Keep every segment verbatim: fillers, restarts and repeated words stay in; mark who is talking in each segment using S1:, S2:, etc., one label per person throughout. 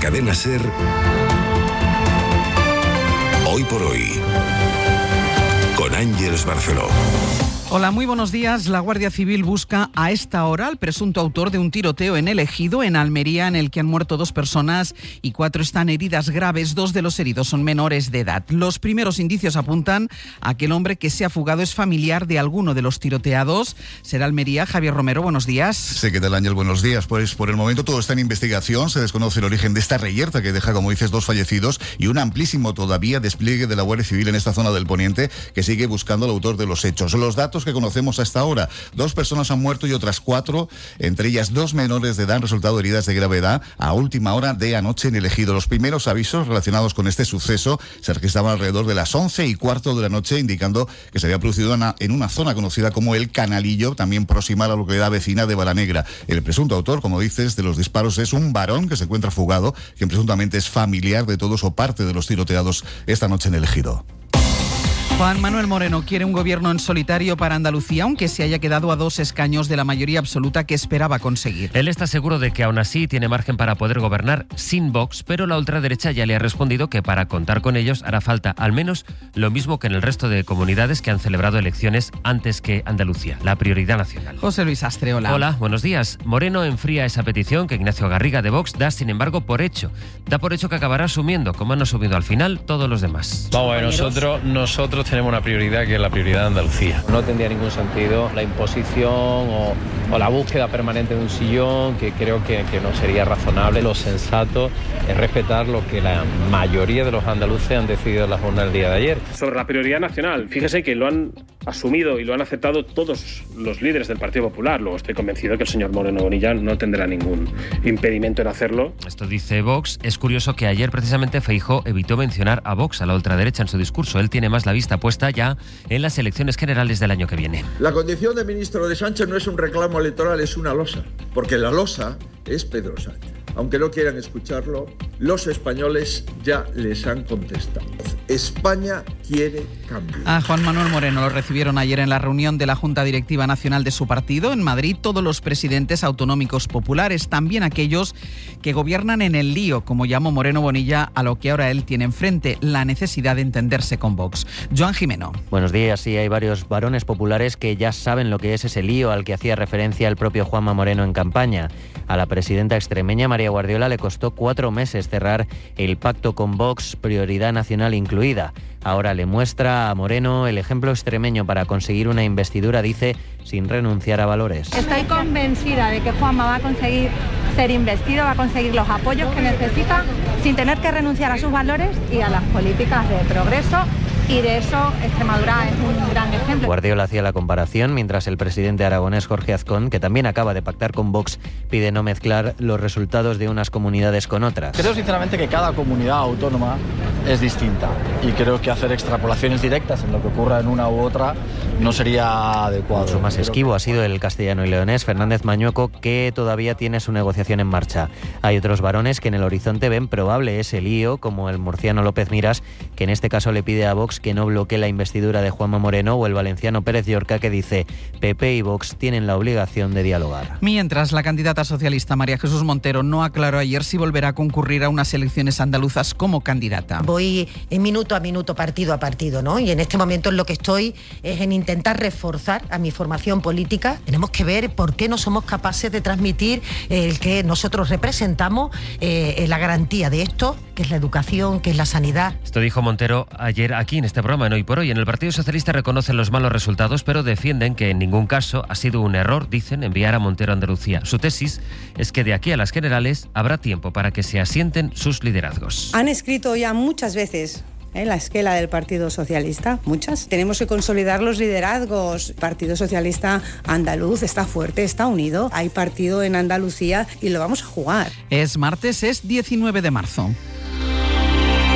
S1: Cadena SER, Hoy por Hoy, con Ángeles Barceló.
S2: Hola, muy buenos días. La Guardia Civil busca a esta hora al presunto autor de un tiroteo en El Ejido, en Almería, en el que han muerto dos personas y cuatro están heridas graves. Dos de los heridos son menores de edad. Los primeros indicios apuntan a que el hombre que se ha fugado es familiar de alguno de los tiroteados. Será Almería. Javier Romero, buenos días.
S3: Sí, ¿qué tal, Ángel? Buenos días. Pues por el momento todo está en investigación. Se desconoce el origen de esta reyerta que deja, como dices, dos fallecidos y un amplísimo todavía despliegue de la Guardia Civil en esta zona del Poniente que sigue buscando al autor de los hechos. Los datos que conocemos hasta ahora: dos personas han muerto y otras cuatro, entre ellas dos menores de edad, han resultado heridas de gravedad a última hora de anoche en El Ejido. Los primeros avisos relacionados con este suceso se registraban alrededor de las once y cuarto de la noche, indicando que se había producido una, en una zona conocida como El Canalillo, también próxima a la localidad vecina de Balanegra. El presunto autor, como dices, de los disparos es un varón que se encuentra fugado, quien presuntamente es familiar de todos o parte de los tiroteados esta noche en El Ejido.
S2: Juan Manuel Moreno quiere un gobierno en solitario para Andalucía, aunque se haya quedado a dos escaños de la mayoría absoluta que esperaba conseguir.
S4: Él está seguro de que aún así tiene margen para poder gobernar sin Vox, pero la ultraderecha ya le ha respondido que para contar con ellos hará falta al menos lo mismo que en el resto de comunidades que han celebrado elecciones antes que Andalucía, la prioridad nacional.
S2: José Luis Astre, hola.
S4: Hola, buenos días. Moreno enfría esa petición que Ignacio Garriga de Vox da, sin embargo, por hecho. Da por hecho que acabará asumiendo, como han asumido al final todos los demás.
S5: Vamos a ver, nosotros, nosotros tenemos una prioridad que es la prioridad de Andalucía. No tendría ningún sentido la imposición o, o la búsqueda permanente de un sillón, que creo que, que no sería razonable. Lo sensato es respetar lo que la mayoría de los andaluces han decidido en la jornada del día de ayer.
S6: Sobre la prioridad nacional, fíjese que lo han asumido y lo han aceptado todos los líderes del Partido Popular. Luego estoy convencido que el señor Moreno Bonilla no tendrá ningún impedimento en hacerlo.
S4: Esto dice Vox. Es curioso que ayer precisamente Feijóo evitó mencionar a Vox, a la ultraderecha, en su discurso. Él tiene más la vista puesta ya en las elecciones generales del año que viene.
S7: La condición de ministro de Sánchez no es un reclamo electoral, es una losa, porque la losa es Pedro Sánchez. Aunque no quieran escucharlo, los españoles ya les han contestado. España quiere cambio.
S2: A Juan Manuel Moreno lo recibieron ayer en la reunión de la Junta Directiva Nacional de su partido en Madrid todos los presidentes autonómicos populares, también aquellos que gobiernan en el lío, como llamó Moreno Bonilla a lo que ahora él tiene enfrente, la necesidad de entenderse con Vox. Joan Jimeno.
S8: Buenos días. Sí, hay varios varones populares que ya saben lo que es ese lío al que hacía referencia el propio Juanma Moreno en campaña. A la presidenta extremeña María Guardiola le costó cuatro meses cerrar el pacto con Vox, prioridad nacional incluida. Ahora le muestra a Moreno el ejemplo extremeño para conseguir una investidura, dice, sin renunciar a valores.
S9: Estoy convencida de que Juanma va a conseguir ser investido, va a conseguir los apoyos que necesita sin tener que renunciar a sus valores y a las políticas de progreso. Y de eso Extremadura es un gran ejemplo.
S8: Guardiola hacía la comparación, mientras el presidente aragonés Jorge Azcón, que también acaba de pactar con Vox, pide no mezclar los resultados de unas comunidades con otras.
S10: Creo sinceramente que cada comunidad autónoma es distinta y creo que hacer extrapolaciones directas en lo que ocurra en una u otra no sería adecuado.
S8: Su más esquivo ha sido el castellano y leonés Fernández Mañueco, que todavía tiene su negociación en marcha. Hay otros varones que en el horizonte ven probable ese lío, como el murciano López Miras, que en este caso le pide a Vox que no bloquee la investidura de Juanma Moreno, o el valenciano Pérez Llorca, que dice P P y Vox tienen la obligación de dialogar.
S2: Mientras, la candidata socialista María Jesús Montero no aclaró ayer si volverá a concurrir a unas elecciones andaluzas como candidata.
S11: Voy en minuto a minuto, partido a partido, ¿no? Y en este momento en lo que estoy es en intentar reforzar a mi formación política. Tenemos que ver por qué no somos capaces de transmitir el que nosotros representamos, eh, la garantía de esto, que es la educación, que es la sanidad.
S4: Esto dijo Montero ayer aquí en este programa, en Hoy por Hoy. En el Partido Socialista reconocen los malos resultados, pero defienden que en ningún caso ha sido un error, dicen, enviar a Montero a Andalucía. Su tesis es que de aquí a las generales habrá tiempo para que se asienten sus liderazgos.
S12: Han escrito ya muchas veces en la esquela del Partido Socialista, muchas. Tenemos que consolidar los liderazgos. El Partido Socialista andaluz está fuerte, está unido. Hay partido en Andalucía y lo vamos a jugar.
S2: Es martes, es diecinueve de marzo.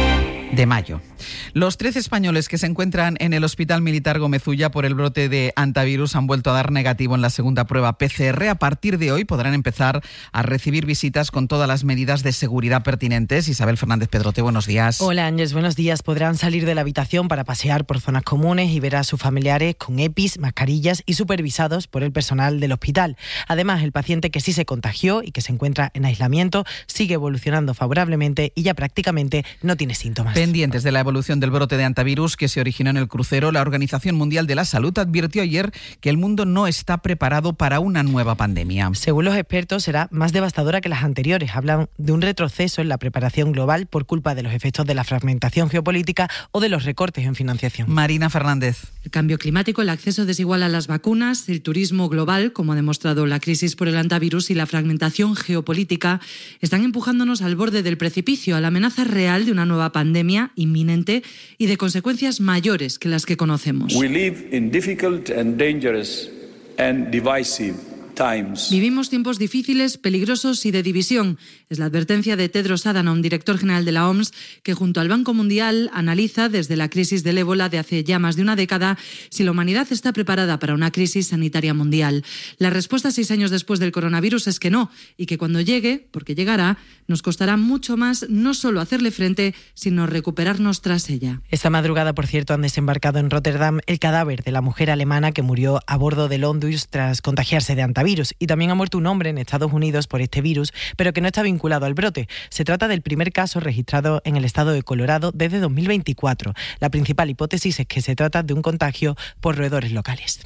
S2: de mayo. Los trece españoles que se encuentran en el Hospital Militar Gómez Ulla por el brote de hantavirus han vuelto a dar negativo en la segunda prueba P C R. A partir de hoy podrán empezar a recibir visitas con todas las medidas de seguridad pertinentes. Isabel Fernández Pedrote, buenos días.
S13: Hola Ángeles, buenos días. Podrán salir de la habitación para pasear por zonas comunes y ver a sus familiares con EPIs, mascarillas y supervisados por el personal del hospital. Además, el paciente que sí se contagió y que se encuentra en aislamiento sigue evolucionando favorablemente y ya prácticamente no tiene síntomas.
S2: Pendientes de la evolución del brote de hantavirus que se originó en el crucero, la Organización Mundial de la Salud advirtió ayer que el mundo no está preparado para una nueva pandemia.
S13: Según los expertos, será más devastadora que las anteriores. Hablan de un retroceso en la preparación global por culpa de los efectos de la fragmentación geopolítica o de los recortes en financiación.
S2: Marina Fernández.
S14: El cambio climático, el acceso desigual a las vacunas, el turismo global, como ha demostrado la crisis por el hantavirus, y la fragmentación geopolítica están empujándonos al borde del precipicio, a la amenaza real de una nueva pandemia inminente y de consecuencias mayores que las que conocemos.
S15: We live in difficult and dangerous and divisive times.
S14: Vivimos tiempos difíciles, peligrosos y de división. Es la advertencia de Tedros Adhanom, director general de la O M S, que junto al Banco Mundial analiza desde la crisis del ébola de hace ya más de una década si la humanidad está preparada para una crisis sanitaria mundial. La respuesta seis años después del coronavirus es que no, y que cuando llegue, porque llegará, nos costará mucho más no solo hacerle frente, sino recuperarnos tras ella.
S13: Esta madrugada, por cierto, han desembarcado en Rotterdam el cadáver de la mujer alemana que murió a bordo del Ondas tras contagiarse de hantavirus. Y también ha muerto un hombre en Estados Unidos por este virus, pero que no está vinculado al brote. Se trata del primer caso registrado en el estado de Colorado desde dos mil veinticuatro. La principal hipótesis es que se trata de un contagio por roedores locales.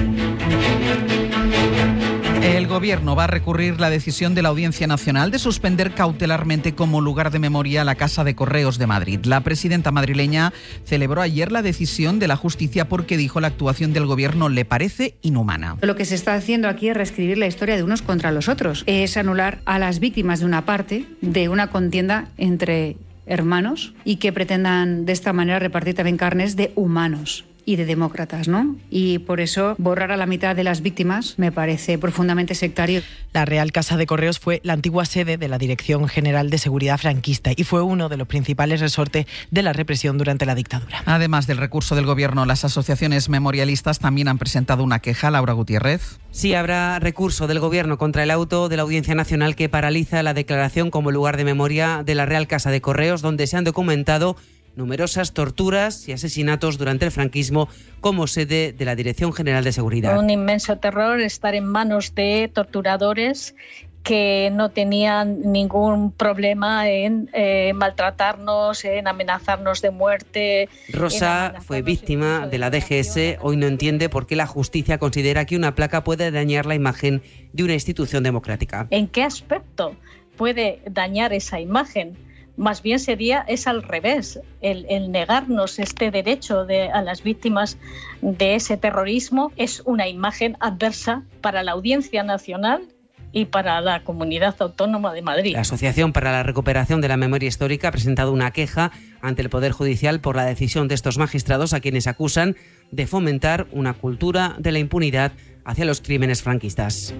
S2: El Gobierno va a recurrir la decisión de la Audiencia Nacional de suspender cautelarmente como lugar de memoria la Casa de Correos de Madrid. La presidenta madrileña celebró ayer la decisión de la justicia porque dijo la actuación del Gobierno le parece inhumana.
S16: Lo que se está haciendo aquí es reescribir la historia de unos contra los otros. Es anular a las víctimas de una parte de una contienda entre hermanos y que pretendan de esta manera repartir también carnes de humanos y de demócratas, ¿no? Y por eso borrar a la mitad de las víctimas me parece profundamente sectario.
S13: La Real Casa de Correos fue la antigua sede de la Dirección General de Seguridad franquista y fue uno de los principales resortes de la represión durante la dictadura.
S2: Además del recurso del Gobierno, las asociaciones memorialistas también han presentado una queja. Laura Gutiérrez.
S17: Sí, habrá recurso del Gobierno contra el auto de la Audiencia Nacional que paraliza la declaración como lugar de memoria de la Real Casa de Correos, donde se han documentado numerosas torturas y asesinatos durante el franquismo como sede de la Dirección General de Seguridad.
S18: Un inmenso terror estar en manos de torturadores que no tenían ningún problema en eh, maltratarnos, en amenazarnos de muerte.
S17: Rosa fue víctima de la D G S. Hoy no entiende por qué la justicia considera que una placa puede dañar la imagen de una institución democrática.
S18: ¿En qué aspecto puede dañar esa imagen? Más bien sería, es al revés, el, el negarnos este derecho de, a las víctimas de ese terrorismo es una imagen adversa para la Audiencia Nacional y para la Comunidad Autónoma de Madrid.
S17: La Asociación para la Recuperación de la Memoria Histórica ha presentado una queja ante el Poder Judicial por la decisión de estos magistrados a quienes acusan de fomentar una cultura de la impunidad hacia los crímenes franquistas.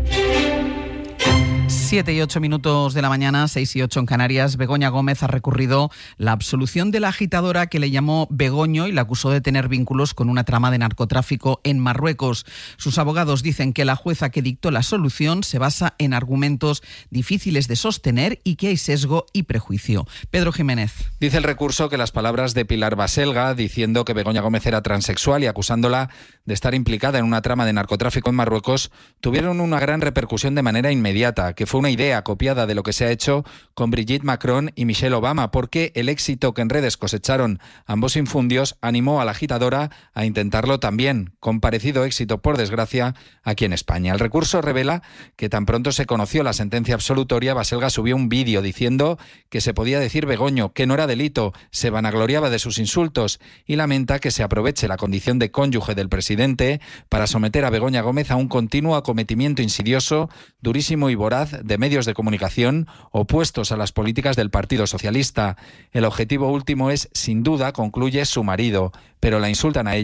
S2: Siete y ocho minutos de la mañana, seis y ocho en Canarias. Begoña Gómez ha recurrido la absolución de la agitadora que le llamó Begoño y la acusó de tener vínculos con una trama de narcotráfico en Marruecos. Sus abogados dicen que la jueza que dictó la solución se basa en argumentos difíciles de sostener y que hay sesgo y prejuicio. Pedro Jiménez.
S19: Dice el recurso que las palabras de Pilar Baselga, diciendo que Begoña Gómez era transexual y acusándola de estar implicada en una trama de narcotráfico en Marruecos, tuvieron una gran repercusión de manera inmediata, que fue una idea copiada de lo que se ha hecho con Brigitte Macron y Michelle Obama, porque el éxito que en redes cosecharon ambos infundios animó a la agitadora a intentarlo también, con parecido éxito, por desgracia, aquí en España. El recurso revela que tan pronto se conoció la sentencia absolutoria, Baselga subió un vídeo diciendo que se podía decir Begoño, que no era delito, se vanagloriaba de sus insultos y lamenta que se aproveche la condición de cónyuge del presidente para someter a Begoña Gómez a un continuo acometimiento insidioso, durísimo y voraz de medios de comunicación opuestos a las políticas del Partido Socialista. El objetivo último es, sin duda, concluye, su marido, pero la insultan a ella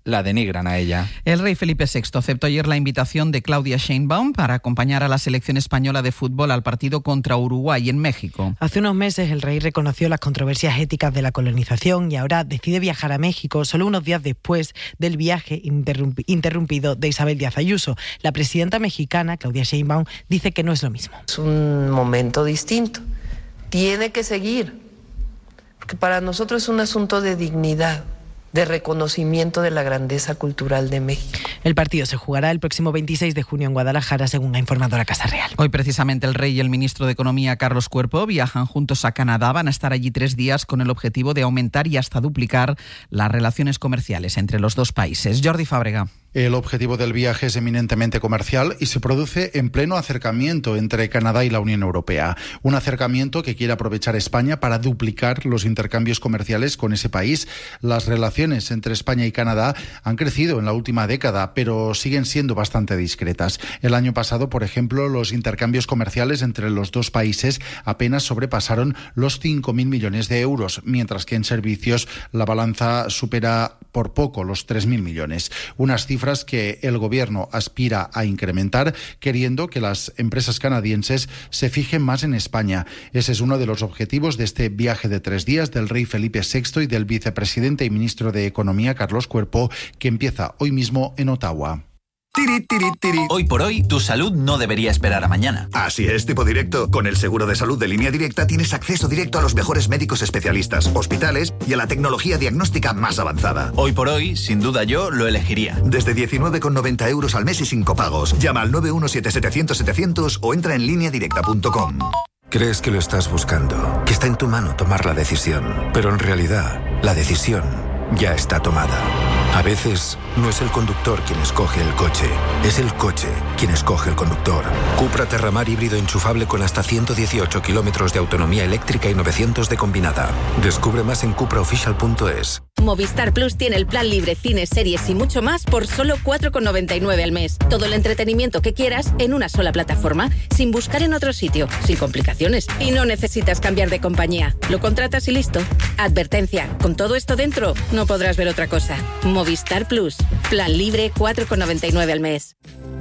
S19: la denigran a ella.
S2: El rey Felipe sexto aceptó ayer la invitación de Claudia Sheinbaum para acompañar a la selección española de fútbol al partido contra Uruguay en México.
S13: Hace unos meses el rey reconoció las controversias éticas de la colonización y ahora decide viajar a México solo unos días después del viaje interrumpido de Isabel Díaz Ayuso. La presidenta mexicana, Claudia Sheinbaum, dice que no es lo mismo.
S20: Es un momento distinto. Tiene que seguir, porque para nosotros es un asunto de dignidad, de reconocimiento de la grandeza cultural de México.
S13: El partido se jugará el próximo veintiséis de junio en Guadalajara, según ha informado la Casa Real.
S2: Hoy precisamente el rey y el ministro de Economía, Carlos Cuerpo, viajan juntos a Canadá. Van a estar allí tres días con el objetivo de aumentar y hasta duplicar las relaciones comerciales entre los dos países. Jordi Fábrega.
S21: El objetivo del viaje es eminentemente comercial y se produce en pleno acercamiento entre Canadá y la Unión Europea. Un acercamiento que quiere aprovechar España para duplicar los intercambios comerciales con ese país. Las relaciones entre España y Canadá han crecido en la última década, pero siguen siendo bastante discretas. El año pasado, por ejemplo, los intercambios comerciales entre los dos países apenas sobrepasaron los cinco mil millones de euros, mientras que en servicios la balanza supera por poco los tres mil millones. Unas cifras que el gobierno aspira a incrementar, queriendo que las empresas canadienses se fijen más en España. Ese es uno de los objetivos de este viaje de tres días del rey Felipe sexto y del vicepresidente y ministro de Economía, Carlos Cuerpo, que empieza hoy mismo en Ottawa.
S22: Tiri, tiri, tiri. Hoy por hoy, tu salud no debería esperar a mañana.
S23: Así es, tipo directo. Con el seguro de salud de Línea Directa tienes acceso directo a los mejores médicos especialistas, hospitales y a la tecnología diagnóstica más avanzada.
S22: Hoy por hoy, sin duda yo lo elegiría.
S23: Desde diecinueve con noventa euros al mes y sin copagos. Llama al nueve uno siete setecientos setecientos o entra en línea directa punto com.
S1: Crees que lo estás buscando, que está en tu mano tomar la decisión, pero en realidad, la decisión ya está tomada. A veces, no es el conductor quien escoge el coche, es el coche quien escoge el conductor. Cupra Terramar híbrido enchufable con hasta ciento dieciocho kilómetros de autonomía eléctrica y novecientos de combinada. Descubre más en cupra oficial punto es.
S24: Movistar Plus tiene el plan libre, cines, series y mucho más por solo cuatro con noventa y nueve al mes. Todo el entretenimiento que quieras en una sola plataforma, sin buscar en otro sitio, sin complicaciones. Y no necesitas cambiar de compañía. Lo contratas y listo. Advertencia, con todo esto dentro, no podrás ver otra cosa. Movistar Plus, plan libre cuatro con noventa y nueve al mes.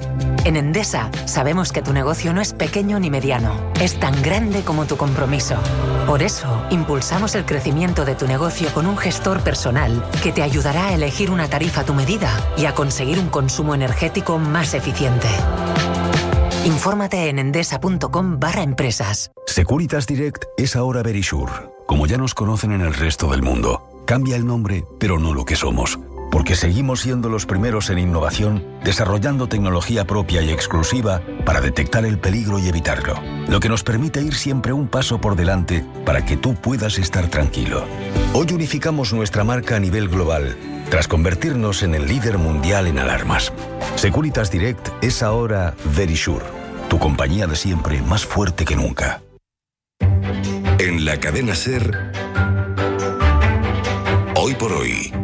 S25: En Endesa sabemos que tu negocio no es pequeño ni mediano, es tan grande como tu compromiso. Por eso, impulsamos el crecimiento de tu negocio con un gestor personal que te ayudará a elegir una tarifa a tu medida y a conseguir un consumo energético más eficiente. Infórmate en endesa punto com barra empresas.
S26: Securitas Direct es ahora Verisure. Como ya nos conocen en el resto del mundo, cambia el nombre, pero no lo que somos. Porque seguimos siendo los primeros en innovación, desarrollando tecnología propia y exclusiva para detectar el peligro y evitarlo. Lo que nos permite ir siempre un paso por delante para que tú puedas estar tranquilo. Hoy unificamos nuestra marca a nivel global, tras convertirnos en el líder mundial en alarmas. Securitas Direct es ahora Verisure, tu compañía de siempre más fuerte que nunca.
S1: En la cadena SER, hoy por hoy,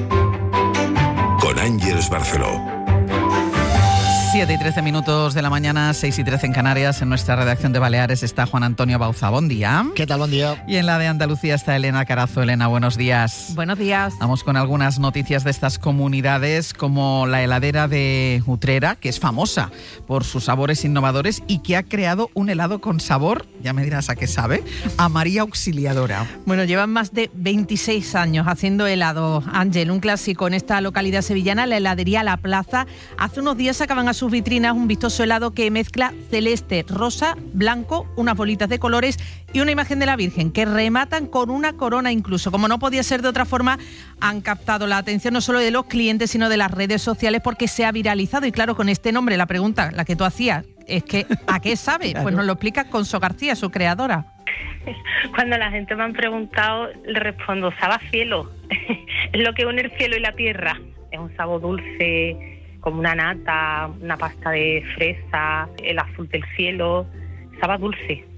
S1: con Ángeles Barceló.
S2: siete y trece minutos de la mañana, seis y trece en Canarias. En nuestra redacción de Baleares está Juan Antonio Bauza. Buen día.
S27: ¿Qué tal? Buen día.
S2: Y en la de Andalucía está Elena Carazo. Elena, buenos días.
S28: Buenos días.
S2: Vamos con algunas noticias de estas comunidades, como la heladera de Utrera, que es famosa por sus sabores innovadores y que ha creado un helado con sabor, ya me dirás a qué sabe, a María Auxiliadora.
S28: Bueno, llevan más de veintiséis años haciendo helado, Ángel, un clásico en esta localidad sevillana, la heladería La Plaza. Hace unos días sacaban a sus vitrinas un vistoso helado que mezcla celeste, rosa, blanco, unas bolitas de colores y una imagen de la Virgen que rematan con una corona incluso. Como no podía ser de otra forma, han captado la atención no solo de los clientes, sino de las redes sociales porque se ha viralizado. Y claro, con este nombre, la pregunta, la que tú hacías, es que ¿a qué sabe? Claro. Pues nos lo explica Conso García, su creadora.
S29: Cuando la gente me han preguntado, le respondo, sabe a cielo. Es lo que une el cielo y la tierra. Es un sabor dulce, como una nata, una pasta de fresa, el azul del cielo, sabe dulce.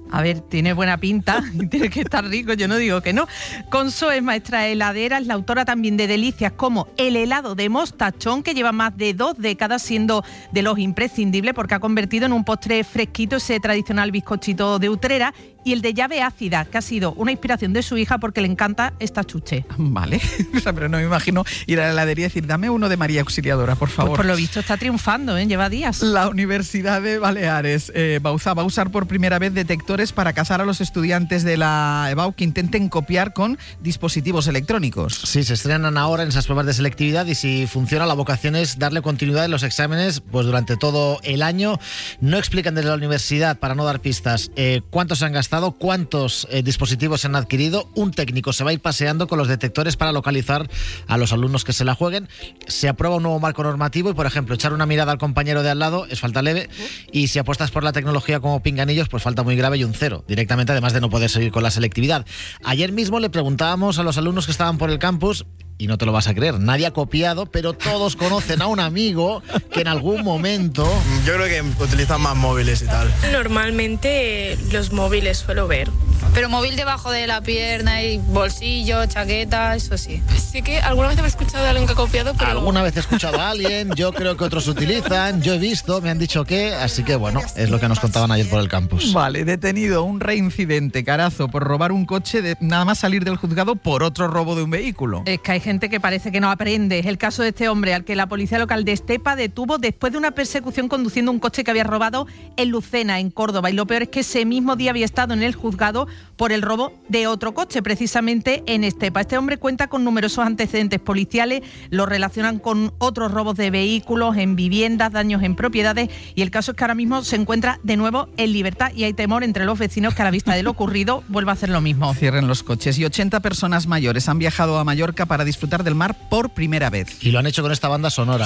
S28: A ver, tiene buena pinta, tiene que estar rico, yo no digo que no. Conso es maestra heladera, es la autora también de delicias como el helado de mostachón, que lleva más de dos décadas siendo de los imprescindibles porque ha convertido en un postre fresquito ese tradicional bizcochito de Utrera, y el de llave ácida, que ha sido una inspiración de su hija porque le encanta esta chuche.
S2: Vale, pero no me imagino ir a la heladería y decir, dame uno de María Auxiliadora, por favor.
S28: Pues por lo visto está triunfando, ¿eh? Lleva días.
S2: La Universidad de Baleares, eh, Bauzá, va a usar por primera vez detectores para cazar a los estudiantes de la E B A U que intenten copiar con dispositivos electrónicos.
S3: Sí, se estrenan ahora en esas pruebas de selectividad y si funciona, la vocación es darle continuidad en los exámenes pues durante todo el año. No explican desde la universidad, para no dar pistas, eh, cuántos se han gastado, cuántos eh, dispositivos se han adquirido. Un técnico se va a ir paseando con los detectores para localizar a los alumnos que se la jueguen. Se aprueba un nuevo marco normativo y, por ejemplo, echar una mirada al compañero de al lado es falta leve, y si apuestas por la tecnología como pinganillos, pues falta muy grave y un cero directamente, además de no poder seguir con la selectividad. Ayer mismo le preguntábamos a los alumnos que estaban por el campus, y no te lo vas a creer, nadie ha copiado, pero todos conocen a un amigo que en algún momento...
S5: Yo creo que utilizan más móviles y tal.
S6: Normalmente los móviles suelo ver.
S7: Pero móvil debajo de la pierna y bolsillo, chaqueta, eso sí.
S6: Sí que alguna vez he escuchado a alguien que ha copiado, pero...
S3: Alguna vez he escuchado a alguien, yo creo que otros utilizan, yo he visto, me han dicho que, así que bueno, es lo que nos contaban ayer por el campus.
S2: Vale, detenido un reincidente, Carazo, por robar un coche de nada más salir del juzgado por otro robo de un vehículo.
S28: Es que hay gente que parece que no aprende. Es el caso de este hombre al que la policía local de Estepa detuvo después de una persecución conduciendo un coche que había robado en Lucena, en Córdoba. Y lo peor es que ese mismo día había estado en el juzgado por el robo de otro coche, precisamente en Estepa. Este hombre cuenta con numerosos antecedentes policiales, lo relacionan con otros robos de vehículos, en viviendas, daños en propiedades, y el caso es que ahora mismo se encuentra de nuevo en libertad y hay temor entre los vecinos que a la vista de lo ocurrido vuelva a hacer lo mismo.
S2: Cierren los coches. Y ochenta personas mayores han viajado a Mallorca para disfrutar del mar por primera vez.
S3: Y lo han hecho con esta banda sonora.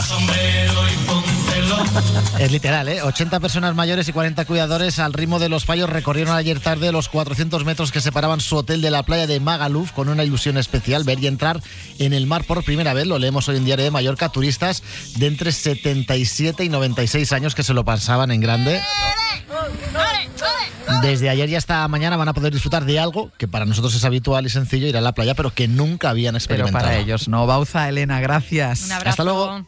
S3: Es literal, ¿eh? ochenta personas mayores y cuarenta cuidadores al ritmo de los fallos recorrieron ayer tarde los cuatrocientos metros que separaban su hotel de la playa de Magaluf, con una ilusión especial, ver y entrar en el mar por primera vez. Lo leemos hoy en Diario de Mallorca. Turistas de entre setenta y siete y noventa y seis años que se lo pasaban en grande. Desde ayer y hasta mañana van a poder disfrutar de algo que para nosotros es habitual y sencillo, ir a la playa, pero que nunca habían experimentado.
S2: Pero para ellos no. Bauzá, Elena, gracias.
S28: Un abrazo.
S3: Hasta luego.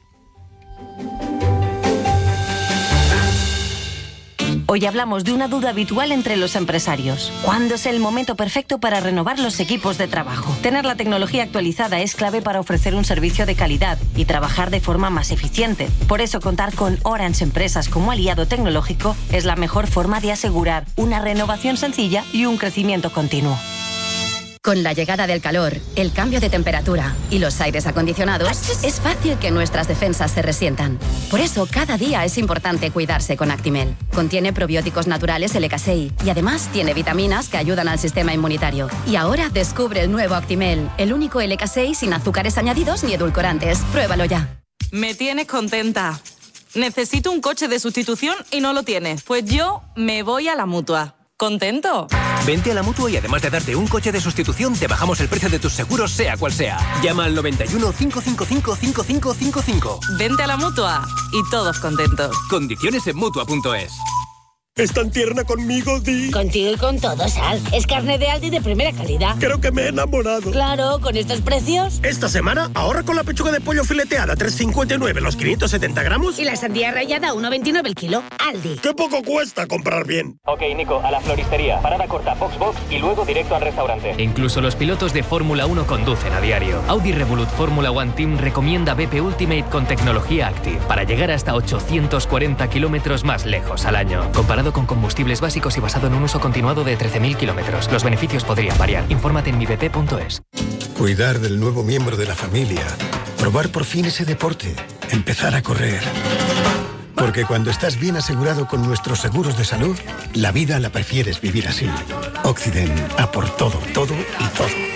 S8: Hoy hablamos de una duda habitual entre los empresarios. ¿Cuándo es el momento perfecto para renovar los equipos de trabajo? Tener la tecnología actualizada es clave para ofrecer un servicio de calidad y trabajar de forma más eficiente. Por eso, contar con Orange Empresas como aliado tecnológico es la mejor forma de asegurar una renovación sencilla y un crecimiento continuo.
S24: Con la llegada del calor, el cambio de temperatura y los aires acondicionados, es fácil que nuestras defensas se resientan. Por eso, cada día es importante cuidarse con Actimel. Contiene probióticos naturales L K seis y además tiene vitaminas que ayudan al sistema inmunitario. Y ahora descubre el nuevo Actimel, el único L K seis sin azúcares añadidos ni edulcorantes. Pruébalo ya.
S9: Me tienes contenta. Necesito un coche de sustitución y no lo tienes. Pues yo me voy a la Mutua. ¿Contento?
S10: Vente a la Mutua y además de darte un coche de sustitución, te bajamos el precio de tus seguros, sea cual sea. Llama al noventa y uno, cinco cinco cinco, cinco cinco cinco cinco.
S9: Vente a la Mutua y todos contentos.
S10: Condiciones en Mutua punto es.
S11: ¿Es tan tierna conmigo, Di?
S27: Contigo y con todo, Sal. Es carne de Aldi de primera calidad.
S11: Creo que me he enamorado.
S27: Claro, con estos precios.
S11: Esta semana ahorra con la pechuga de pollo fileteada tres cincuenta y nueve los quinientos setenta gramos.
S27: Y la sandía rallada uno veintinueve el kilo. Aldi.
S11: ¡Qué poco cuesta comprar bien!
S30: Ok, Nico, a la floristería. Parada corta, Foxbox y luego directo al restaurante.
S4: E incluso los pilotos de Fórmula uno conducen a diario. Audi Revolut Fórmula One Team recomienda B P Ultimate con tecnología Active para llegar hasta ochocientos cuarenta kilómetros más lejos al año. Comparado con combustibles básicos y basado en un uso continuado de trece mil kilómetros. Los beneficios podrían variar. Infórmate en mi b p punto es.
S31: Cuidar del nuevo miembro de la familia. Probar por fin ese deporte. Empezar a correr. Porque cuando estás bien asegurado con nuestros seguros de salud, la vida la prefieres vivir así. Occident, a por todo, todo y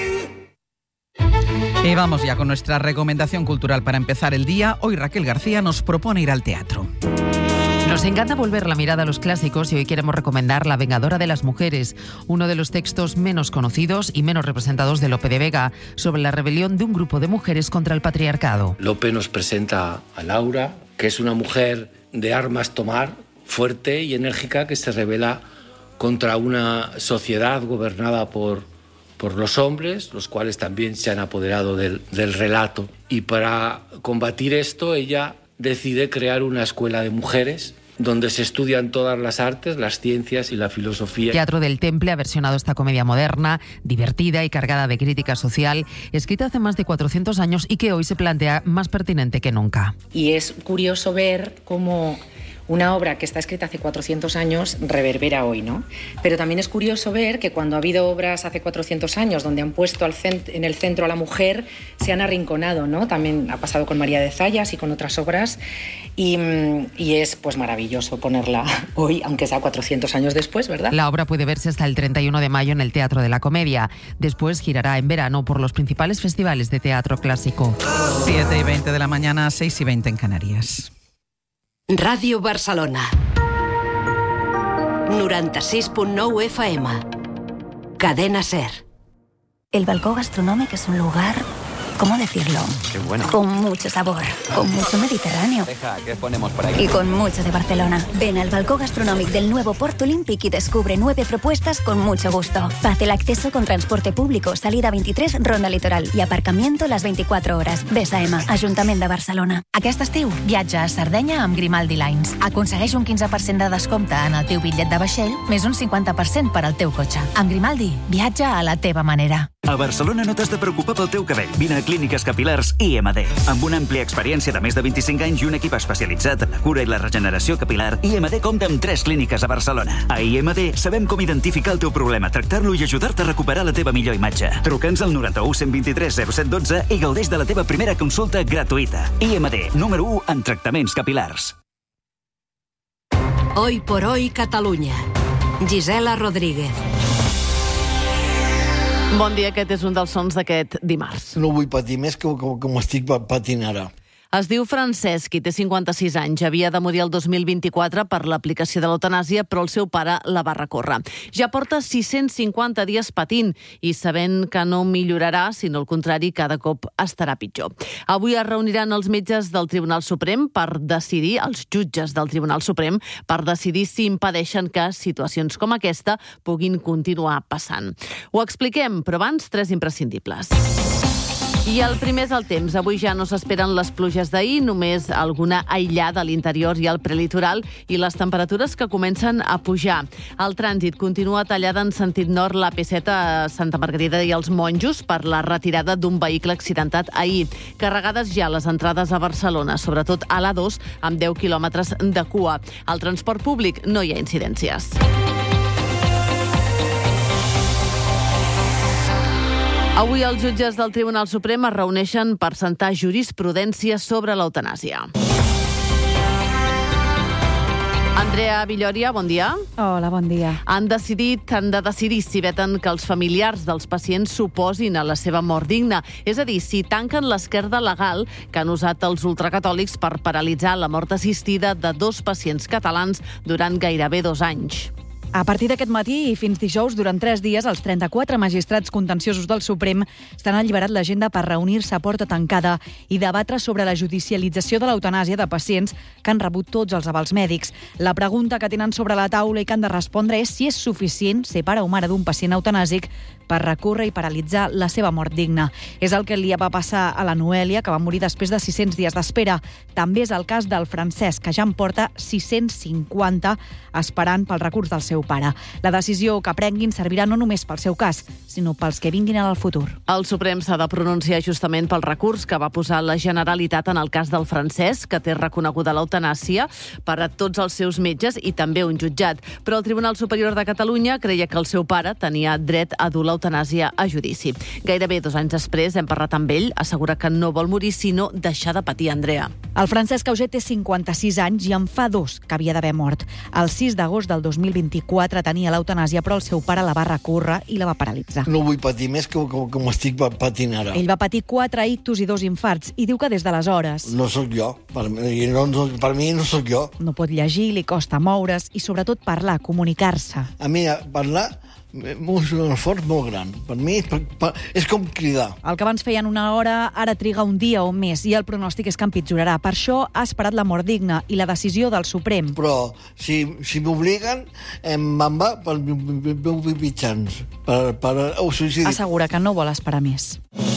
S31: todo.
S2: Y vamos ya con nuestra recomendación cultural para empezar el día. Hoy Raquel García nos propone ir al teatro.
S32: Nos encanta volver la mirada a los clásicos y hoy queremos recomendar La Vengadora de las Mujeres, uno de los textos menos conocidos y menos representados de Lope de Vega, sobre la rebelión de un grupo de mujeres contra el patriarcado.
S33: Lope nos presenta a Laura, que es una mujer de armas tomar, fuerte y enérgica, que se rebela contra una sociedad gobernada por, por los hombres, los cuales también se han apoderado del, del relato. Y para combatir esto, ella decide crear una escuela de mujeres donde se estudian todas las artes, las ciencias y la filosofía.
S32: Teatro del Temple ha versionado esta comedia moderna, divertida y cargada de crítica social, escrita hace más de cuatrocientos años y que hoy se plantea más pertinente que nunca.
S12: Y es curioso ver cómo una obra que está escrita hace cuatrocientos años reverbera hoy, ¿no? Pero también es curioso ver que cuando ha habido obras hace cuatrocientos años donde han puesto al cent- en el centro a la mujer, se han arrinconado, ¿no? También ha pasado con María de Zayas y con otras obras y, y es pues maravilloso ponerla hoy, aunque sea cuatrocientos años después, ¿verdad?
S32: La obra puede verse hasta el treinta y uno de mayo en el Teatro de la Comedia. Después girará en verano por los principales festivales de teatro clásico.
S2: siete y veinte de la mañana, seis y veinte en Canarias.
S13: Ràdio Barcelona. noranta-sis punt nou F M. Cadena SER.
S14: El balcón gastronómico es un lugar, ¿cómo decirlo?
S15: Qué bueno.
S14: Con mucho sabor, con mucho mediterráneo.
S15: Deja, ¿qué ponemos por aquí?
S14: Y con mucho de Barcelona. Ven al balcón gastronómico del nuevo Port Olímpic y descubre nueve propuestas con mucho gusto. Fácil acceso con transporte público, salida veintitrés, ronda litoral y aparcamiento las veinticuatro horas. B S A M, Ajuntament de Barcelona.
S16: Aquest estiu, viatja a Sardenya amb Grimaldi Lines. Aconsegueix un quinze per cent de descompte en el teu bitllet de vaixell, més un cinquanta per cent per al teu cotxe. Amb Grimaldi, viatja a la teva manera.
S17: A Barcelona no t'has de preocupar pel teu cabell. Vine a Clíniques Capilars I M D. Amb una àmplia experiència de més de vint-i-cinc anys i un equip especialitzat en la cura i la regeneració capilar, I M D compta amb tres clíniques a Barcelona. A I M D sabem com identificar el teu problema, tractar-lo i ajudar-te a recuperar la teva millor imatge. Truca'ns al noranta-u cent vint-i-tres zero set dotze i gaudeix de la teva primera consulta gratuïta. I M D, número u en tractaments capilars.
S13: Hoy por hoy Catalunya. Gisela Rodríguez.
S17: Bon dia, aquest és un dels sons d'aquest dimarts.
S18: No vull patir més que com estic patint ara.
S17: Es diu Francesc i té cinquanta-sis anys. Havia de morir el dos mil vint-i-quatre per l'aplicació de l'eutanàsia, però el seu pare la va recórrer. Ja porta sis-cents cinquanta dies patint i sabent que no millorarà, sinó al contrari, cada cop estarà pitjor. Avui es reuniran els metges del Tribunal Suprem per decidir, els jutges del Tribunal Suprem, per decidir si impedeixen que situacions com aquesta puguin continuar passant. Ho expliquem, però abans tres imprescindibles. I el primer és el temps. Avui ja no s'esperen les pluges d'ahir, només alguna aïllada a l'interior i al prelitoral i les temperatures que comencen a pujar. El trànsit continua tallada en sentit nord la P set a Santa Margarida i els Monjos per la retirada d'un vehicle accidentat ahir. Carregades ja les entrades a Barcelona, sobretot a l'A dos, amb deu quilòmetres de cua. Al transport públic no hi ha incidències. Avui els jutges del Tribunal Suprem es reuneixen per sentar jurisprudència sobre l'eutanàsia. Andrea Villòria, bon dia.
S19: Hola, bon dia.
S17: Han decidit, han de decidir si veten que els familiars dels pacients s'oposin a la seva mort digna. És a dir, si tanquen l'esquerda legal que han usat els ultracatòlics per paralitzar la mort assistida de dos pacients catalans durant gairebé dos anys.
S19: A partir d'aquest matí i fins dijous, durant tres dies, els trenta-quatre magistrats contenciosos del Suprem estan alliberat l'agenda per reunir-se a porta tancada i debatre sobre la judicialització de l'eutanàsia de pacients que han rebut tots els avals mèdics. La pregunta que tenen sobre la taula i que han de respondre és si és suficient ser pare o mare d'un pacient eutanàsic per recórrer i paralitzar la seva mort digna. És el que li va passar a la Noèlia, que va morir després de sis-cents dies d'espera. També és el cas del Francesc, que ja en porta sis-cents cinquanta esperant pel recurs del seu pare. La decisió que prenguin servirà no només pel seu cas, sinó pels que vinguin al futur.
S17: El Suprem s'ha de pronunciar justament pel recurs que va posar la Generalitat en el cas del Francesc, que té reconeguda l'eutanàsia per a tots els seus metges i també un jutjat. Però el Tribunal Superior de Catalunya creia que el seu pare tenia dret a dur l'eutanàsia a judici. Gairebé dos anys després hem parlat amb ell, assegura que no vol morir, sinó deixar de patir, Andrea.
S19: El Francesc Auger té cinquanta-sis anys i en fa dos que havia d'haver mort. El sis d'agost del dos mil vint-i-quatre tenia l'eutanàsia, però el seu pare la va recórrer i la va paralitzar.
S18: No vull patir més que com estic patint ara.
S19: Ell va patir quatre ictus i dos infarts i diu que des d'aleshores...
S18: No sóc jo. Per mi no, per mi no sóc jo.
S19: No pot llegir, li costa moure's i sobretot parlar, comunicar-se.
S18: A mi parlar un esforç molt gran. Per mi per, per, és com cridar.
S19: El que abans feien una hora, ara triga un dia o més, i el pronòstic és que empitjorarà. Per això ha esperat la mort digna i la decisió del Suprem.
S18: Però si, si m'obliguen, me'n va pels meus mitjans, per, per el suïcidi.
S19: Assegura que no vol esperar més.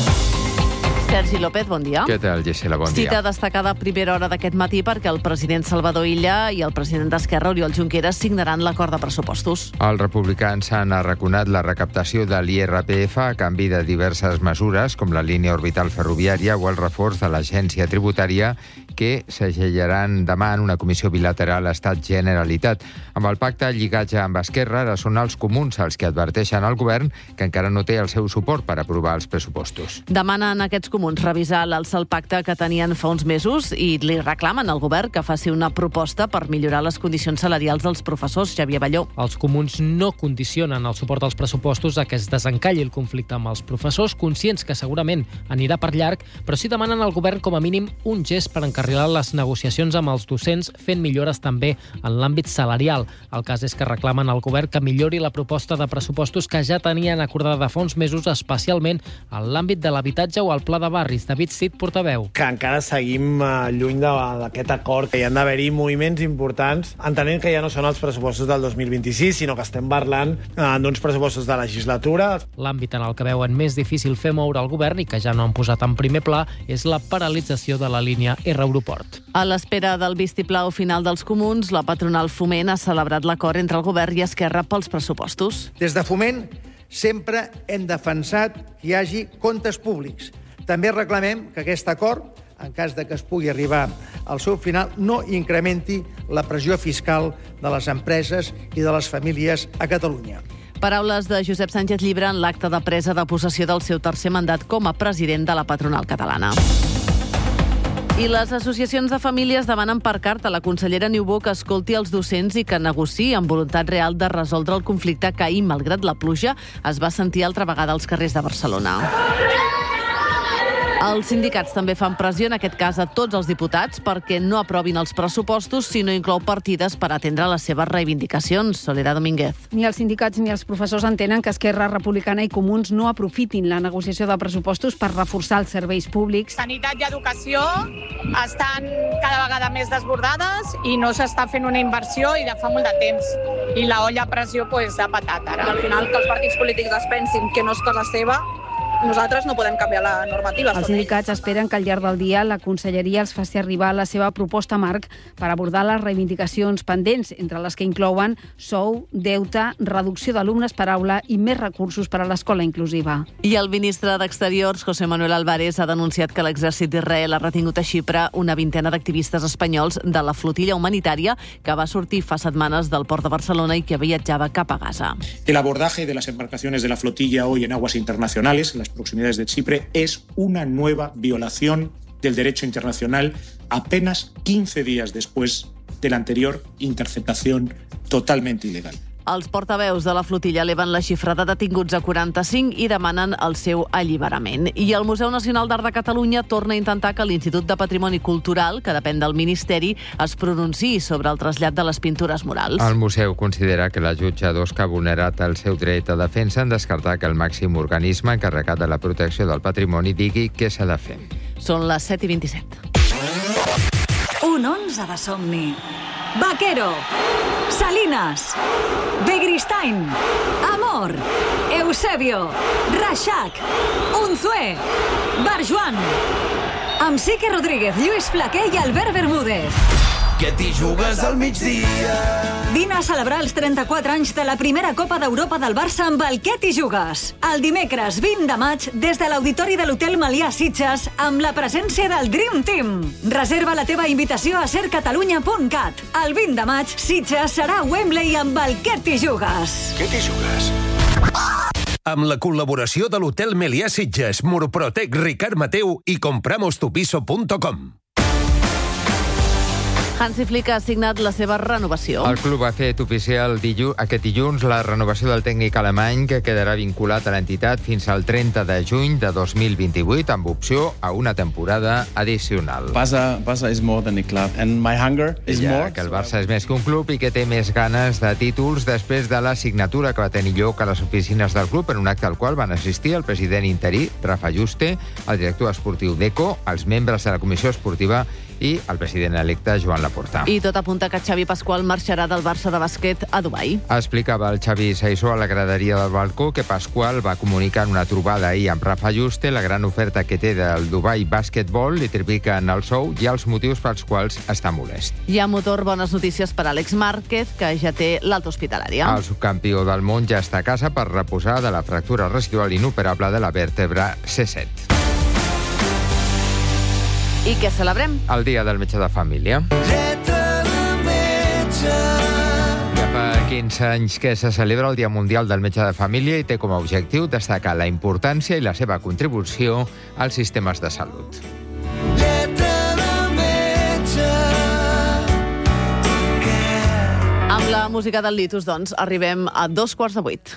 S17: Sergi López, bon dia.
S1: Què tal, Gisela? Bon dia.
S17: Cita destacada a primera hora d'aquest matí perquè el president Salvador Illa i el president d'Esquerra, Oriol Junqueras, signaran l'acord de pressupostos.
S1: Els republicans han arraconat la recaptació de l'I R P F a canvi de diverses mesures, com la línia orbital ferroviària o el reforç de l'agència tributària, que s'agellaran demà en una comissió bilateral Estat-Generalitat. Amb el pacte lligatge amb Esquerra, ara són els comuns els que adverteixen al govern que encara no té el seu suport per aprovar els pressupostos.
S17: Demanen aquests comuns revisar l'alça al pacte que tenien fa uns mesos i li reclamen al govern que faci una proposta per millorar les condicions salarials dels professors. Xavier Balló.
S5: Els comuns no condicionen el suport als pressupostos a que es desencalli el conflicte amb els professors, conscients que segurament anirà per llarg, però sí demanen al govern com a mínim un gest per encarrilar les negociacions amb els docents, fent millores també en l'àmbit salarial. El cas és que reclamen al govern que millori la proposta de pressupostos que ja tenien acordada fa uns mesos, especialment en l'àmbit de l'habitatge o el pla de barris. David Cid, portaveu.
S6: Que encara seguim uh, lluny d'aquest acord, que hi han d'haver-hi moviments importants, entenent que ja no són els pressupostos del dos mil vint-i-sis, sinó que estem parlant uh, d'uns pressupostos de legislatura.
S5: L'àmbit en el que veuen més difícil fer moure el govern i que ja no han posat en primer pla és la paralització de la línia R Aeroport.
S17: A l'espera del vistiplau final dels comuns, la patronal Foment ha celebrat l'acord entre el govern i Esquerra pels pressupostos.
S7: Des de Foment sempre hem defensat que hi hagi comptes públics. També reclamem que aquest acord, en cas de que es pugui arribar al seu final, no incrementi la pressió fiscal de les empreses i de les famílies a Catalunya.
S17: Paraules de Josep Sánchez Llibre en l'acte de presa de possessió del seu tercer mandat com a president de la patronal catalana. I les associacions de famílies demanen per carta a la consellera Niubó que escolti els docents i que negociï amb voluntat real de resoldre el conflicte que ahir, malgrat la pluja, es va sentir altra vegada als carrers de Barcelona. Els sindicats també fan pressió, en aquest cas a tots els diputats, perquè no aprovin els pressupostos si no inclou partides per atendre les seves reivindicacions. Soledad Domínguez.
S15: Ni els sindicats ni els professors entenen que Esquerra Republicana i Comuns no aprofitin la negociació de pressupostos per reforçar els serveis públics.
S20: Sanitat i educació estan cada vegada més desbordades i no s'està fent una inversió i de fa molt de temps. I la olla a pressió pues, ha patat ara.
S21: Al final que els partits polítics es pensin que no és cosa seva, nosaltres no podem canviar la normativa.
S15: Els sindicats esperen que al llarg del dia la conselleria els faci arribar la seva proposta marc per abordar les reivindicacions pendents, entre les que inclouen sou, deute, reducció d'alumnes per aula i més recursos per a l'escola inclusiva.
S17: I el ministre d'Exteriors, José Manuel Álvarez, ha denunciat que l'exèrcit d'Israel ha retingut a Xipre una vintena d'activistes espanyols de la flotilla humanitària que va sortir fa setmanes del port de Barcelona i que viatjava cap a Gaza.
S22: El abordaje de las embarcaciones de la flotilla hoy en aguas internacionales, las proximidades de Chipre, es una nueva violación del derecho internacional apenas quince días después de la anterior interceptación totalmente ilegal.
S17: Els portaveus de la flotilla eleven la xifra de detinguts a quaranta-cinc i demanen el seu alliberament. I el Museu Nacional d'Art de Catalunya torna a intentar que l'Institut de Patrimoni Cultural, que depèn del Ministeri, es pronunciï sobre el trasllat de les pintures murals.
S1: El museu considera que la jutge Tosca ha vulnerat el seu dret a defensa en descartar que el màxim organisme encarregat de la protecció del patrimoni digui què s'ha de fer.
S17: Són les set i vint-i-set.
S23: Un onze de somni. Vaquero. Salinas. Begristain. Amor. Eusebio. Reixac. Unzué. Barjuan. Amb Sique Rodríguez, Lluís Flaquer i Albert Bermúdez.
S25: Que t'hi jugues al migdia.
S23: Vine a celebrar els trenta-quatre anys de la primera Copa d'Europa del Barça amb el Què t'hi jugues. El dimecres vint de maig, des de l'Auditori de l'Hotel Melià Sitges, amb la presència del Dream Team. Reserva la teva invitació a ser catalunya punt cat. El vint de maig, Sitges serà a Wembley amb el Què t'hi jugues.
S25: Què t'hi jugues? Amb la col·laboració de l'Hotel Melià Sitges, Murprotec, Ricard Mateu i compramos tu piso punt com.
S17: Hansi Flick ha signat la seva renovació.
S1: El club ha fet oficial dillu aquest dilluns la renovació del tècnic alemany, que quedarà vinculat a l'entitat fins al trenta de juny de dos mil vint-i-vuit, amb opció a una temporada addicional.
S3: Barça, Barça is more than a club, and my hunger is
S1: ja,
S3: more.
S1: Que el Barça és més que un club i que té més ganes de títols després de la signatura que va tenir lloc a les oficines del club, en un acte al qual van assistir el president interí, Rafa Juste, el director esportiu d'Eco, els membres de la comissió esportiva i el president electe, Joan Laporta.
S17: I tot apunta que Xavi Pasqual marxarà del Barça de bàsquet a Dubai.
S1: Explicava el Xavi Saissó a la graderia del balcó que Pasqual va comunicar en una trobada ahir amb Rafa Juste la gran oferta que té del Dubai Basketball, li tripliquen el sou i els motius pels quals està molest.
S17: Hi ha motor, bones notícies per Àlex Márquez, que ja té l'alta hospitalària.
S1: El subcampió del món ja està a casa per reposar de la fractura residual inoperable de la vèrtebra C set.
S17: I què celebrem?
S1: El dia del metge de família. Ja fa quinze anys que se celebra el Dia Mundial del Metge de Família i té com a objectiu destacar la importància i la seva contribució als sistemes de salut.
S17: Amb la música del Litus, doncs, arribem a dos quarts de vuit.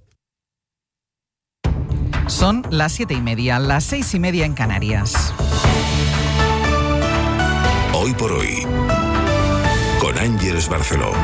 S2: Son las siete y media, las seis y media en Canarias.
S4: Hoy por hoy, con Ángeles Barceló.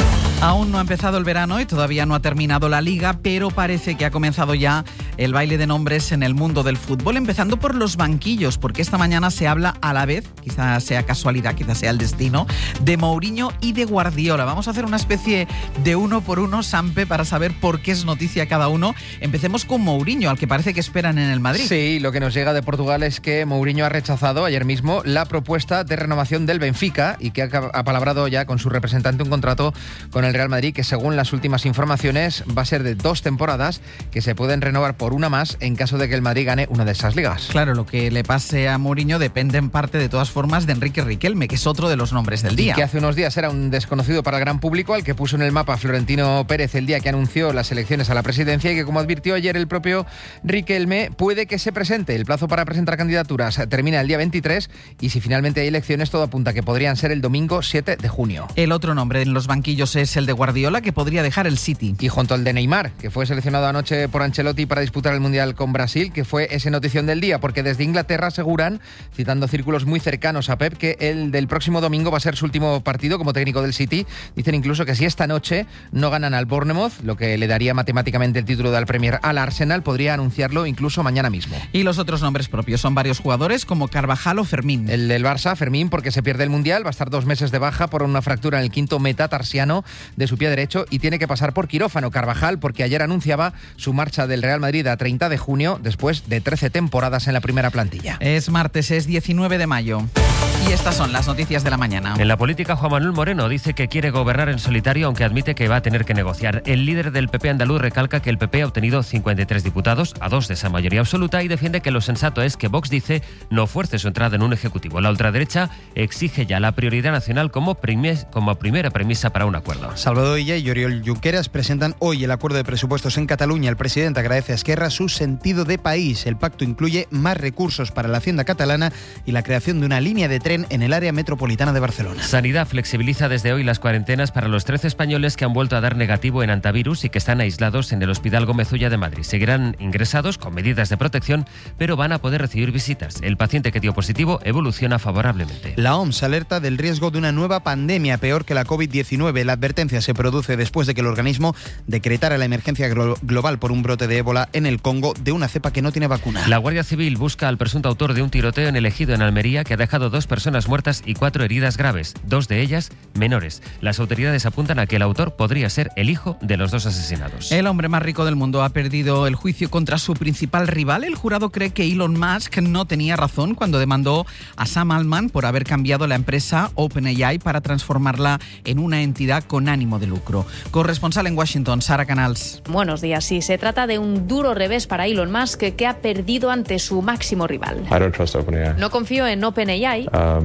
S2: Aún no ha empezado el verano y todavía no ha terminado la Liga, pero parece que ha comenzado ya el baile de nombres en el mundo del fútbol, empezando por los banquillos, porque esta mañana se habla a la vez, quizás sea casualidad, quizás sea el destino, de Mourinho y de Guardiola. Vamos a hacer una especie de uno por uno, Sampe, para saber por qué es noticia cada uno. Empecemos con Mourinho, al que parece que esperan en el Madrid.
S8: Sí, lo que nos llega de Portugal es que Mourinho ha rechazado ayer mismo la propuesta de renovación del Benfica y que ha apalabrado ya con su representante un contrato con el Real Madrid que, según las últimas informaciones, va a ser de dos temporadas que se pueden renovar por una más en caso de que el Madrid gane una de esas ligas.
S2: Claro, lo que le pase a Mourinho depende en parte de todas formas de Enrique Riquelme, que es otro de los nombres del día.
S8: Y que hace unos días era un desconocido para el gran público, al que puso en el mapa Florentino Pérez el día que anunció las elecciones a la presidencia y que, como advirtió ayer el propio Riquelme, puede que se presente. El plazo para presentar candidaturas termina el día veintitrés y si finalmente hay elecciones todo apunta que podrían ser el domingo siete de junio.
S2: El otro nombre en los banquillos es el de Guardiola, que podría dejar el City.
S8: Y junto al de Neymar, que fue seleccionado anoche por Ancelotti para disputar el Mundial con Brasil, que fue esa notición del día, porque desde Inglaterra aseguran, citando círculos muy cercanos a Pep, que el del próximo domingo va a ser su último partido como técnico del City. Dicen incluso que si esta noche no ganan al Bournemouth, lo que le daría matemáticamente el título del Premier al Arsenal, podría anunciarlo incluso mañana mismo.
S2: Y los otros nombres propios son varios jugadores como Carvajal o Fermín.
S8: El del Barça, Fermín, porque se pierde el Mundial, va a estar dos meses de baja por una fractura en el quinto metatarsiano de su pie derecho y tiene que pasar por quirófano. Carvajal, porque ayer anunciaba su marcha del Real Madrid a treinta de junio, después de trece temporadas en la primera plantilla.
S2: Es martes, es diecinueve de mayo. Y estas son las noticias de la mañana.
S9: En la política, Juan Manuel Moreno dice que quiere gobernar en solitario, aunque admite que va a tener que negociar. El líder del P P andaluz recalca que el P P ha obtenido cincuenta y tres diputados, a dos de esa mayoría absoluta, y defiende que lo sensato es que Vox, dice, no fuerce su entrada en un ejecutivo. La ultraderecha exige ya la prioridad nacional como, primes, como primera premisa para un acuerdo.
S10: Salvador Illa y Oriol Junqueras presentan hoy el acuerdo de presupuestos en Cataluña. El presidente agradece a Esquerra su sentido de país. El pacto incluye más recursos para la hacienda catalana y la creación de una línea de tren en el área metropolitana de Barcelona.
S9: Sanidad flexibiliza desde hoy las cuarentenas para los trece españoles que han vuelto a dar negativo en antivirus y que están aislados en el Hospital Gómez Ulla de Madrid. Seguirán ingresados con medidas de protección, pero van a poder recibir visitas. El paciente que dio positivo evoluciona favorablemente.
S10: La O M S alerta del riesgo de una nueva pandemia peor que la covid diecinueve. La advertencia se produce después de que el organismo decretara la emergencia global por un brote de ébola en el Congo de una cepa que no tiene vacuna.
S9: La Guardia Civil busca al presunto autor de un tiroteo en el Ejido, en Almería, que ha dejado dos personas muertas y cuatro heridas graves, dos de ellas menores. Las autoridades apuntan a que el autor podría ser el hijo de los dos asesinados.
S2: El hombre más rico del mundo ha perdido el juicio contra su principal rival. El jurado cree que Elon Musk no tenía razón cuando demandó a Sam Altman por haber cambiado la empresa OpenAI para transformarla en una entidad con ánimo de lucro. Corresponsal en Washington, Sara Canals.
S11: Buenos días. Sí, se trata de un duro revés para Elon Musk, que ha perdido ante su máximo rival.
S24: I don't trust OpenAI.
S11: No confío en OpenAI.
S24: Um,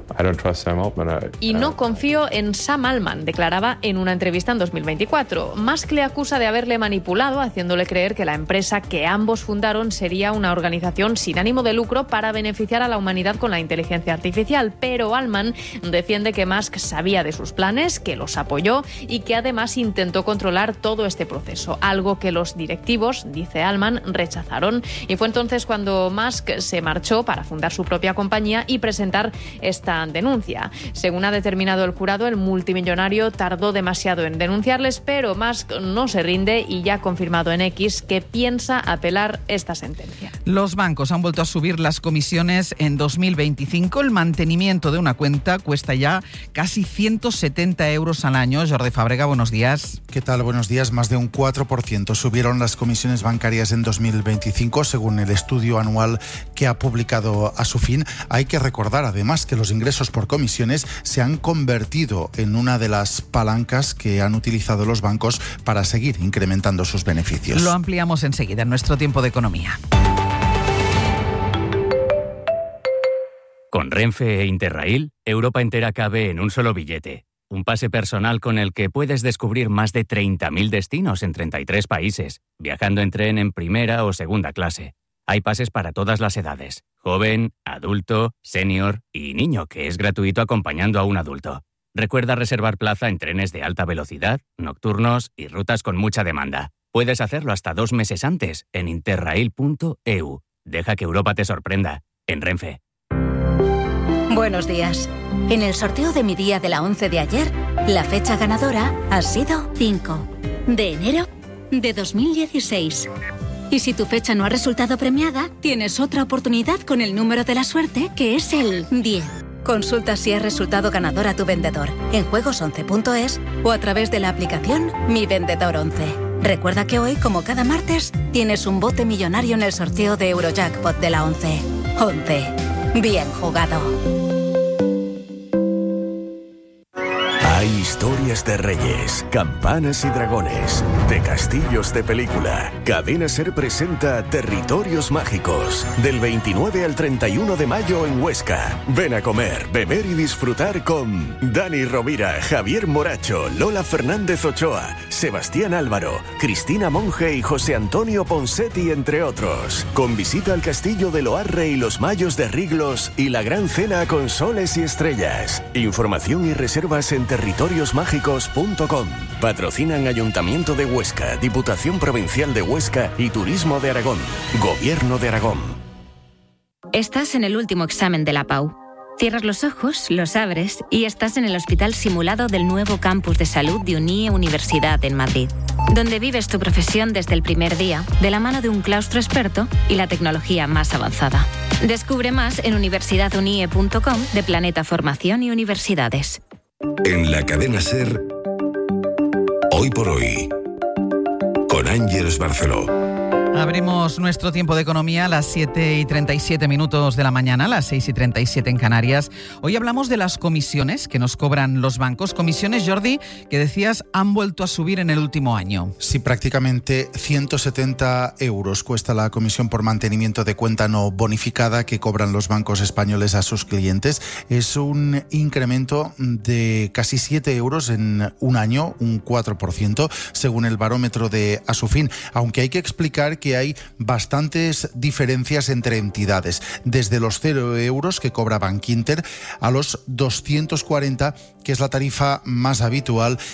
S12: I don't trust Sam Altman. I,
S11: Y no confío en Sam Altman, declaraba en una entrevista en dos mil veinticuatro. Musk le acusa de haberle manipulado, haciéndole creer que la empresa que ambos fundaron sería una organización sin ánimo de lucro para beneficiar a la humanidad con la inteligencia artificial. Pero Altman defiende que Musk sabía de sus planes, que los apoyó y que además intentó controlar todo este proceso, algo que los directivos, dice Altman, rechazaron. Y fue entonces cuando Musk se marchó para fundar su propia compañía y presentar esta denuncia. Según ha determinado el jurado, el multimillonario tardó demasiado en denunciarles, pero Musk no se rinde y ya ha confirmado en X que piensa apelar esta sentencia.
S2: Los bancos han vuelto a subir las comisiones en dos mil veinticinco. El mantenimiento de una cuenta cuesta ya casi ciento setenta euros al año. Jordi Fàbrega, buenos días.
S13: ¿Qué tal? Buenos días. Más de un cuatro por ciento subieron las comisiones bancarias en dos mil veinticinco, según el estudio anual que ha publicado a su fin. Hay que recordar, además, que los ingresos por comisiones se han convertido en una de las palancas que han utilizado los bancos para seguir incrementando sus beneficios.
S2: Lo ampliamos enseguida en nuestro tiempo de economía.
S14: Con Renfe e Interrail, Europa entera cabe en un solo billete. Un pase personal con el que puedes descubrir más de treinta mil destinos en treinta y tres países, viajando en tren en primera o segunda clase. Hay pases para todas las edades, joven, adulto, senior y niño, que es gratuito acompañando a un adulto. Recuerda reservar plaza en trenes de alta velocidad, nocturnos y rutas con mucha demanda. Puedes hacerlo hasta dos meses antes en interrail punto e u. Deja que Europa te sorprenda. En Renfe.
S16: Buenos días. En el sorteo de mi día de la once de ayer, la fecha ganadora ha sido cinco de enero de dos mil dieciséis. Y si tu fecha no ha resultado premiada, tienes otra oportunidad con el número de la suerte, que es el diez. Consulta si has resultado ganador a tu vendedor en juegos once punto es o a través de la aplicación Mi Vendedor once. Recuerda que hoy, como cada martes, tienes un bote millonario en el sorteo de Eurojackpot de la once. once. Bien jugado.
S4: Hay historias de reyes, campanas y dragones, de castillos de película. Cadena Ser presenta Territorios Mágicos, del veintinueve al treinta y uno de mayo en Huesca. Ven a comer, beber y disfrutar con Dani Rovira, Javier Moracho, Lola Fernández Ochoa, Sebastián Álvaro, Cristina Monge y José Antonio Ponsetti, entre otros. Con visita al castillo de Loarre y los Mayos de Riglos y la gran cena con soles y estrellas. Información y reservas en territorios mágicos punto com. Patrocinan Ayuntamiento de Huesca, Diputación Provincial de Huesca y Turismo de Aragón. Gobierno de Aragón.
S16: Estás en el último examen de la PAU. Cierras los ojos, los abres y estás en el hospital simulado del nuevo campus de salud de UNIE Universidad en Madrid, donde vives tu profesión desde el primer día, de la mano de un claustro experto y la tecnología más avanzada. Descubre más en universidad unie punto com de Planeta Formación y Universidades.
S4: En la cadena Ser, Hoy por Hoy, con Ángeles Barceló.
S2: Abrimos nuestro tiempo de economía a las siete y treinta y siete minutos de la mañana, las seis y treinta y siete en Canarias. Hoy hablamos de las comisiones que nos cobran los bancos. Comisiones, Jordi, que decías han vuelto a subir en el último año.
S13: Sí, prácticamente ciento setenta euros cuesta la comisión por mantenimiento de cuenta no bonificada que cobran los bancos españoles a sus clientes. Es un incremento de casi siete euros en un año, un cuatro por ciento, según el barómetro de Asufin. Aunque hay que explicar que que hay bastantes diferencias entre entidades, desde los cero euros que cobra Bankinter a los doscientos cuarenta, que es la tarifa más habitual